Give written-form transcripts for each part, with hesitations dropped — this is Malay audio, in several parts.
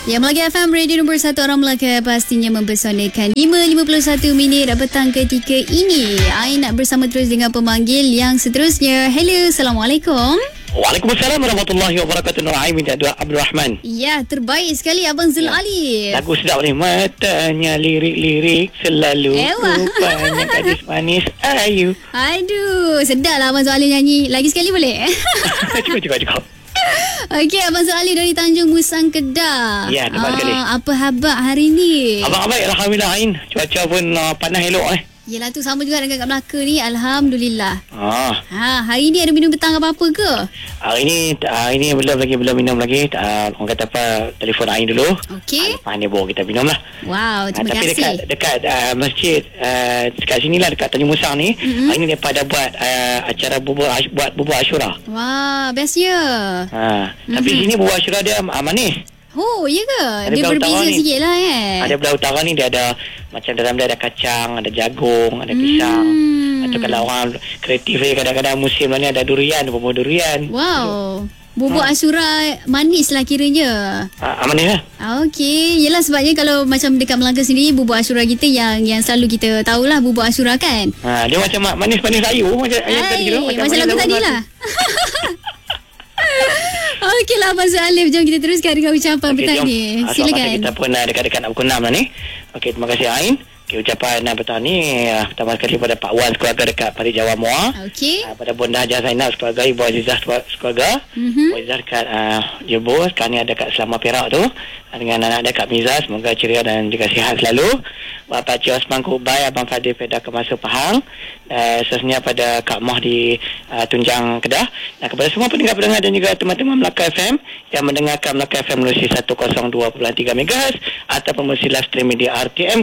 Ya, Melaka FM, radio nombor 1 orang Melaka, pastinya mempesonakan. 5.51 minit petang ketika ini. Ain nak bersama terus dengan pemanggil yang seterusnya. Hello, Assalamualaikum. Waalaikumsalam warahmatullahi wabarakatuh. Nur Aim binti Abdul Rahman. Ya, terbaik sekali Abang Zul Ali. Lagu sedap ni. Matanya lirik-lirik selalu rupanya gadis manis ayu. Aduh, sedap lah Abang Zul Ali nyanyi. Lagi sekali boleh? Cukup. Okey, Abang Zul Ali dari Tanjung Musang, Kedah. Ya, tepat sekali. Apa khabar hari ni? Abang baik, alhamdulillah Ain. Cuaca pun panas elok Yelah, tu sama juga dengan kat Melaka ni. Alhamdulillah. Hari ni ada minum petang apa-apa ke? Hari ni belum minum lagi. Orang kata apa, telefon Ain dulu. Okey. Lepas ni baru kita minum lah. Wow, terima kasih. Tapi dekat masjid dekat sini lah, dekat Tanjung Musang ni, hari ni dia pada buat acara bubur Ashura. Wah, bestnya. Tapi sini bubur Ashura dia manis. Oh, iya ke? Dia berbeza sikit lah Ada belah utara ni dia ada macam dalam dia ada kacang, ada jagung, ada pisang. Atau kalau orang kreatif kadang-kadang musim ni ada durian, bubur durian. Wow. Bubur Ashura manis lah kiranya. Manis lah. Okey. Yelah, sebabnya kalau macam dekat Melaka sendiri, bubur Ashura kita yang selalu kita tahulah bubur Ashura kan. Dia macam manis-manis ayu. Macam lagu tadi lah. Okeylah Abang Zul Alif, jom kita teruskan dengan ucapan petang ni. Silakan. Kita pun dekat-dekat nak pukul 6 lah ni. Okey, terima kasih Ain. Ucapan petang ni pertama sekali pada Pak Wan sekeluarga dekat Parit Jawa Muar. Okey. Pada Bonda Hajar Zainab sekeluarga, Ibu Azizah sekeluarga. Ibu Azizah dekat Jebus. Sekarang ni ada kat Selama Perak tu. Dengan anak dekat Miza, semoga ceria dan juga sihat selalu. Bapak Cik Osman Kubai, Abang Fadil Pedah Kemasa Pahang. Seterusnya pada Kak Moh di Tunjang, Kedah. Dan kepada semua pendengar-pendengar dan juga teman-teman Melaka FM yang mendengarkan Melaka FM melalui 102.3 MHz ataupun melalui live streaming di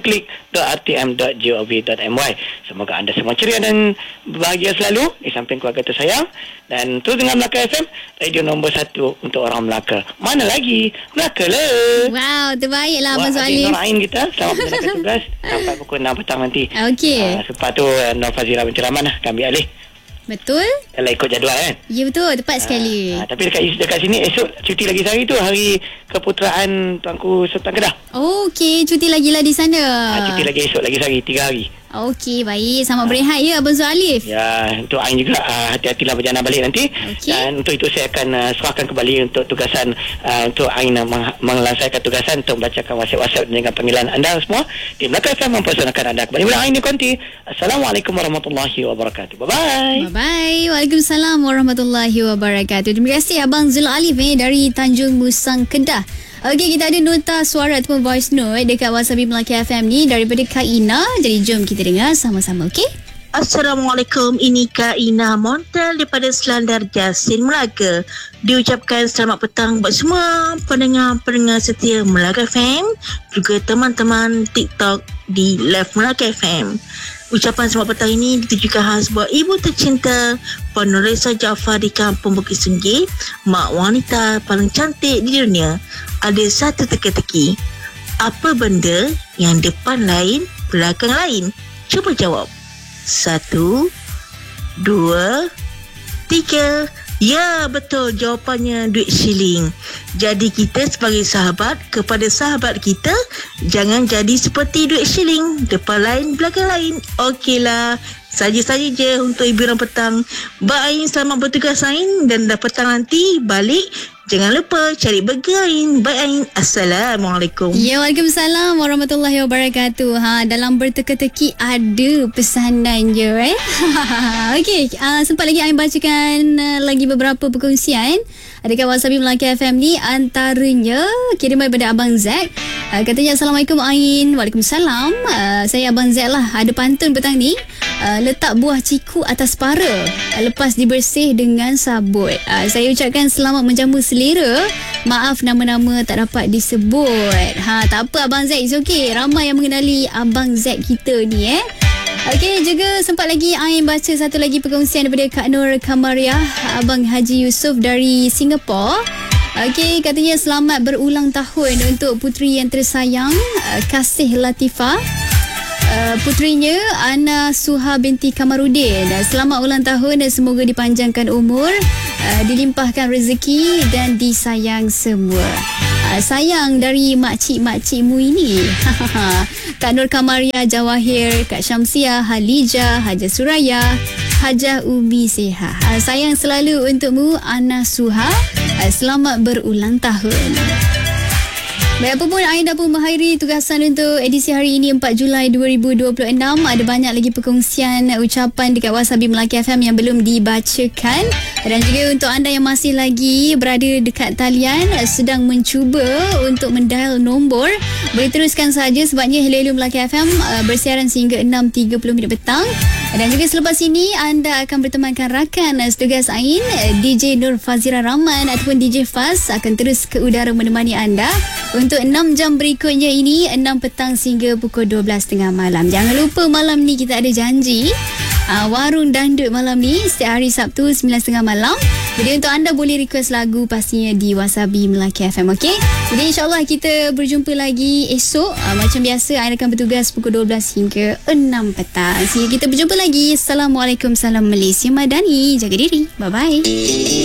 rtm.gov.my. Semoga anda semua ceria dan bahagia selalu di samping keluarga tersayang. Dan terus dengan Melaka FM, radio nombor 1 untuk orang Melaka. Mana lagi? Melaka lah. Wow, terbaiklah Abang Zul Alif. Nur Ain kita selamat menjalankan tugas sampai pukul 6 petang nanti. Okey. Lepas tu Nur Fazira binti Rahman kami ambil alih. Betul? Kalau ikut jadual kan? Ya, betul, tepat sekali. Tapi dekat sini esok cuti lagi sehari tu, hari keputeraan Tuanku Sultan Kedah. Okey, cuti lagi lah di sana. Cuti lagi esok lagi sehari, 3 hari. Okey, baik. Selamat berehat ya Abang Zul Alif. Ya, untuk Ain juga hati-hatilah perjalanan balik nanti. Dan untuk itu saya akan serahkan kembali untuk tugasan untuk Ain melaksanakan tugasan untuk membacakan WhatsApp dengan panggilan anda semua di Melaka FM mempersonalkan anda kembali. Mula Ain di Konti. Assalamualaikum warahmatullahi wabarakatuh. Bye-bye. Bye-bye. Waalaikumsalam warahmatullahi wabarakatuh. Terima kasih Abang Zul Alif dari Tanjung Musang, Kedah. Okey, kita ada nota suara ataupun voice note dekat WhatsApp Melaka FM ni daripada Kak Ina. Jadi jom kita dengar sama-sama, okey? Assalamualaikum, ini Kak Ina Montel daripada Selandar Jasin, Melaka. Diucapkan selamat petang buat semua pendengar-pendengar setia Melaka FM, juga teman-teman TikTok di Live Melaka FM. Ucapan selamat petang ini ditujukan khas buat ibu tercinta Puan Nuresa Jaafar di Kampung Bukit Sunggi, mak wanita paling cantik di dunia. Ada satu teka-teki. Apa benda yang depan lain, belakang lain? Cuba jawab. 1, 2, 3. Ya, betul, jawapannya duit shilling. Jadi kita sebagai sahabat, kepada sahabat kita, jangan jadi seperti duit shilling, depan lain, belakang lain. Okeylah, saja-saja je untuk hiburan petang. Bye, selamat bertugas Ain. Dan dah petang nanti balik, jangan lupa cari burger Ain. Bye Ain. Assalamualaikum. Ya, waalaikumsalam warahmatullahi wabarakatuh. Dalam berteka-teki ada pesanan je Okey, sempat lagi Ain bacakan lagi beberapa perkongsian dekat WhatsApp Melaka FM ni. Antaranya kiriman daripada Abang Zack. Katanya Assalamualaikum Ain. Waalaikumsalam. Saya Abang Zack lah. Ada pantun petang ni. Letak buah ciku atas para, lepas dibersih dengan sabut. Saya ucapkan selamat menjamu selera. Maaf nama-nama tak dapat disebut. Tak apa Abang Zack, it's okay. Ramai yang mengenali Abang Zack kita ni Okey, juga sempat lagi Ain baca satu lagi perkongsian daripada Kak Nur Kamariah, Abang Haji Yusof dari Singapura. Okey, katanya selamat berulang tahun untuk puteri yang tersayang, Kasih Latifah. Puterinya Ana Suha binti Kamarudin. Selamat ulang tahun dan semoga dipanjangkan umur, dilimpahkan rezeki dan disayang semua. sayang dari makcik-makcikmu ini. Kak Nur Kamaria Jawahir, Kak Syamsiah, Halijah, Haja Suraya, Hajah Umi Seha. Sayang selalu untukmu Ana Suha. Selamat berulang tahun. Baik, apa pun Ain dah pun mengakhiri tugasan untuk edisi hari ini 4 Julai 2026. Ada banyak lagi perkongsian ucapan dekat Wasabi Melaka FM yang belum dibacakan. Dan juga untuk anda yang masih lagi berada dekat talian sedang mencuba untuk mendial nombor, boleh teruskan saja sebabnya Hello Hello Melaka FM bersiaran sehingga 6.30 minit petang. Dan juga selepas ini anda akan bertemankan rakan setugas Ain, DJ Nur Fazira Rahman ataupun DJ Faz akan terus ke udara menemani anda untuk 6 jam berikutnya ini, 6 petang sehingga pukul 12.30 malam. Jangan lupa malam ni kita ada janji warung dandut malam ni setiap hari Sabtu 9.30 malam. Jadi untuk anda boleh request lagu pastinya di Wasabi Melaka FM, okey? Jadi insyaAllah kita berjumpa lagi esok. Macam biasa, Ain akan bertugas pukul 12 hingga 6 petang. Sehingga kita berjumpa lagi. Assalamualaikum, salam Malaysia Madani. Jaga diri. Bye-bye.